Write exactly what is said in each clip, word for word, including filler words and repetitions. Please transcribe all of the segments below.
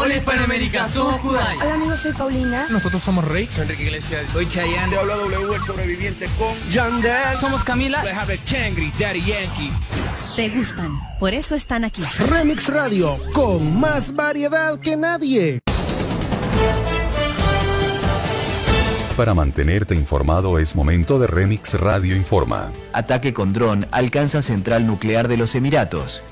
Hola Hispanoamérica, somos Kudai. Hola amigos, soy Paulina. Nosotros somos Rey. Soy Enrique Iglesias. Soy Chayanne. Te habla W, el sobreviviente con Yandel. Somos Camila. Changri, Daddy Yankee. Te gustan, por eso están aquí. Remix Radio, con más variedad que nadie. Para mantenerte informado es momento de Remix Radio Informa. Ataque con dron alcanza central nuclear de los Emiratos.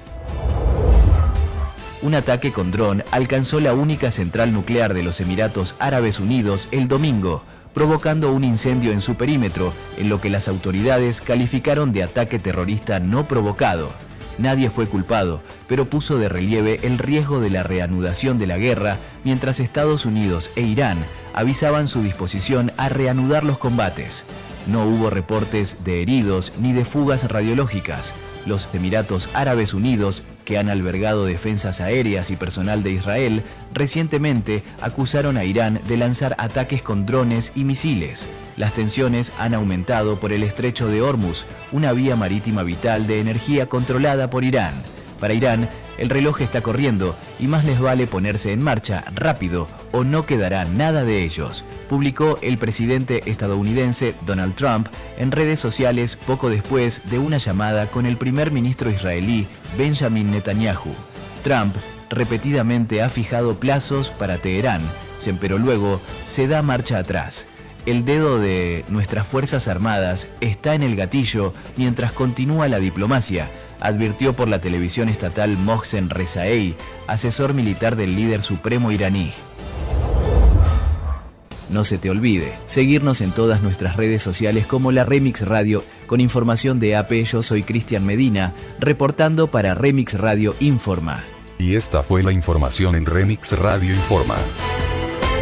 Un ataque con dron alcanzó la única central nuclear de los Emiratos Árabes Unidos el domingo, provocando un incendio en su perímetro, en lo que las autoridades calificaron de ataque terrorista no provocado. Nadie fue culpado, pero puso de relieve el riesgo de la reanudación de la guerra, mientras Estados Unidos e Irán avisaban su disposición a reanudar los combates. No hubo reportes de heridos ni de fugas radiológicas. Los Emiratos Árabes Unidos, que han albergado defensas aéreas y personal de Israel, recientemente acusaron a Irán de lanzar ataques con drones y misiles. Las tensiones han aumentado por el estrecho de Hormuz, una vía marítima vital de energía controlada por Irán. Para Irán, el reloj está corriendo y más les vale ponerse en marcha rápido o no quedará nada de ellos, publicó el presidente estadounidense Donald Trump en redes sociales poco después de una llamada con el primer ministro israelí Benjamin Netanyahu. Trump repetidamente ha fijado plazos para Teherán, pero luego se da marcha atrás. El dedo de nuestras Fuerzas Armadas está en el gatillo mientras continúa la diplomacia, advirtió por la televisión estatal Mohsen Rezaei, asesor militar del líder supremo iraní. No se te olvide seguirnos en todas nuestras redes sociales como la Remix Radio, con información de A P. Yo soy Cristian Medina, reportando para Remix Radio Informa. Y esta fue la información en Remix Radio Informa.